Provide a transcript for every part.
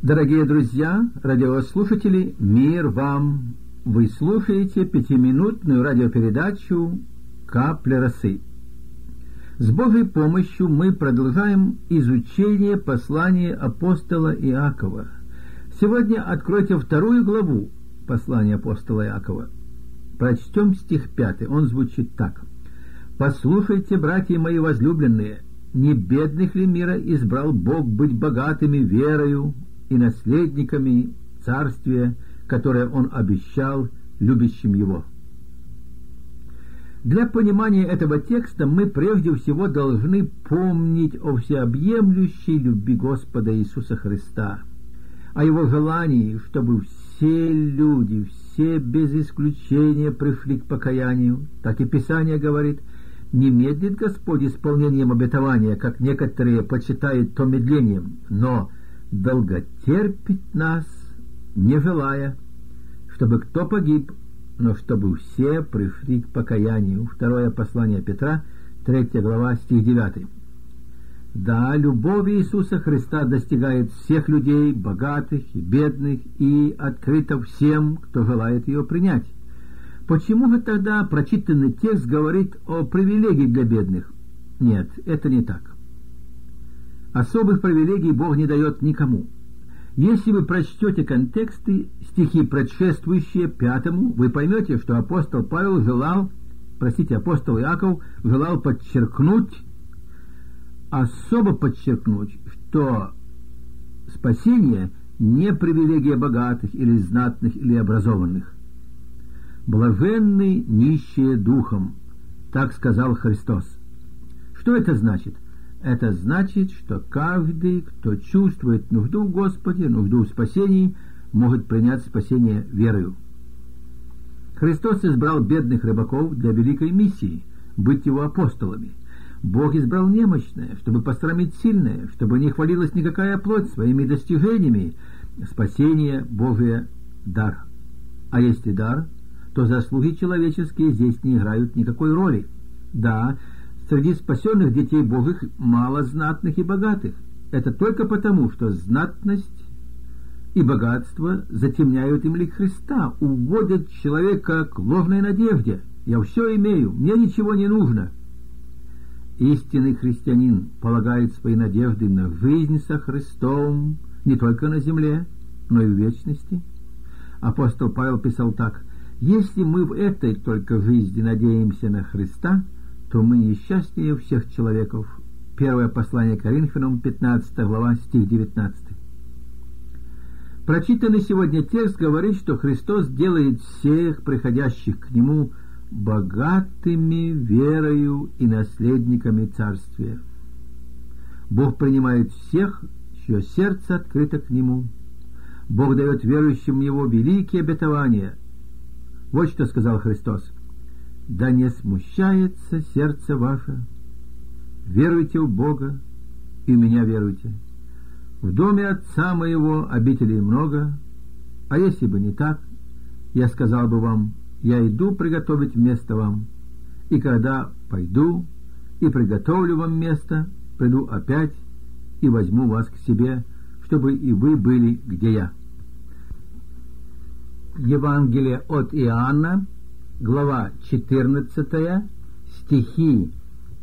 Дорогие друзья, радиослушатели, мир вам! Вы слушаете 5-минутную радиопередачу «Капля росы». С Божьей помощью мы продолжаем изучение послания апостола Иакова. Сегодня откройте 2 главу послания апостола Иакова. Прочтем стих 5. Он звучит так. «Послушайте, братья мои возлюбленные, не бедных ли мира избрал Бог быть богатыми верою и наследниками царствия, которое Он обещал любящим Его». Для понимания этого текста мы прежде всего должны помнить о всеобъемлющей любви Господа Иисуса Христа, о Его желании, чтобы все люди, все без исключения пришли к покаянию. Так и Писание говорит: «Не медлит Господь исполнением обетования, как некоторые почитают то медлением, но долготерпит нас, не желая, чтобы кто погиб, но чтобы все пришли к покаянию». Второе послание Петра, 3 глава, стих 9. Да, любовь Иисуса Христа достигает всех людей, богатых и бедных, и открыта всем, кто желает ее принять. Почему же тогда прочитанный текст говорит о привилегии для бедных? Нет, это не так. Особых привилегий Бог не дает никому. Если вы прочтете контексты, стихи, предшествующие 5, вы поймете, что апостол Иаков желал особо подчеркнуть, что спасение не привилегия богатых или знатных или образованных. «Блаженны нищие духом», так сказал Христос. Что это значит? Это значит, что каждый, кто чувствует нужду в Господе, нужду в спасении, может принять спасение верою. Христос избрал бедных рыбаков для великой миссии – быть его апостолами. Бог избрал немощное, чтобы посрамить сильное, чтобы не хвалилась никакая плоть своими достижениями. Спасение – Божий дар. А если дар, то заслуги человеческие здесь не играют никакой роли. Да, среди спасенных детей Божьих мало знатных и богатых. Это только потому, что знатность и богатство затемняют им лик Христа, уводят человека к ложной надежде. «Я все имею, мне ничего не нужно». Истинный христианин полагает свои надежды на жизнь со Христом не только на земле, но и в вечности. Апостол Павел писал так: «Если мы в этой только жизни надеемся на Христа, то мы несчастнее всех человеков». Первое послание Коринфянам, 15 глава, стих 19. Прочитанный сегодня текст говорит, что Христос делает всех приходящих к Нему богатыми верою и наследниками царствия. Бог принимает всех, чье сердце открыто к Нему. Бог дает верующим в Него великие обетования. Вот что сказал Христос: «Да не смущается сердце ваше. Веруйте в Бога и в меня веруйте. В доме Отца моего обителей много, а если бы не так, я сказал бы вам: я иду приготовить место вам, и когда пойду и приготовлю вам место, приду опять и возьму вас к себе, чтобы и вы были, где я». Евангелие от Иоанна, глава 14, стихи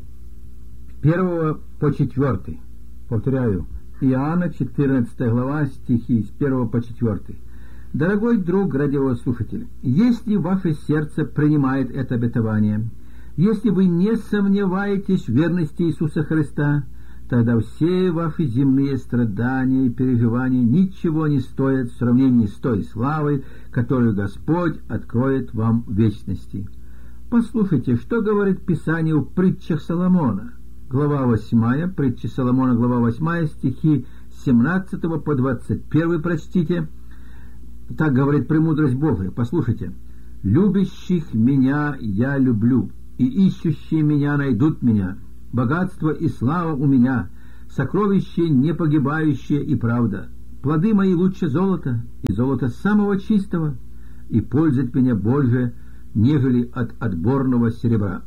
1 по 4. Повторяю, Иоанна, 14 глава, стихи с 1 по 4. Дорогой друг радиослушатель, если ваше сердце принимает это обетование, если вы не сомневаетесь в верности Иисуса Христа, тогда все ваши земные страдания и переживания ничего не стоят в сравнении с той славой, которую Господь откроет вам в вечности. Послушайте, что говорит Писание в притчах Соломона. Глава 8, притчи Соломона, глава 8, стихи с 17 по 21 прочтите. Так говорит премудрость Божия. Послушайте. «Любящих меня я люблю, и ищущие меня найдут меня. Богатство и слава у меня, сокровище непогибающее и правда. Плоды мои лучше золота, и золота самого чистого, и пользует меня больше, нежели от отборного серебра».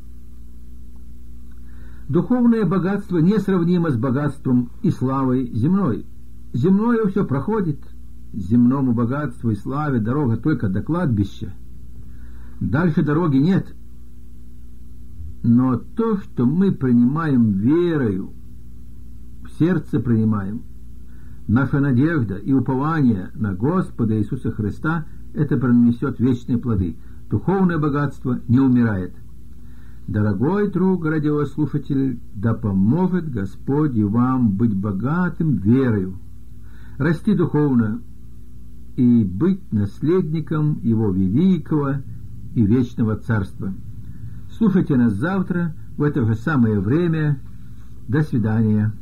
Духовное богатство несравнимо с богатством и славой земной. Земное все проходит, земному богатству и славе дорога только до кладбища. Дальше дороги нет. Но то, что мы принимаем верою, в сердце принимаем, наша надежда и упование на Господа Иисуса Христа, это принесет вечные плоды. Духовное богатство не умирает. Дорогой друг радиослушатель, да поможет Господь и вам быть богатым верою, расти духовно и быть наследником Его великого и вечного Царства. Слушайте нас завтра в это же самое время. До свидания.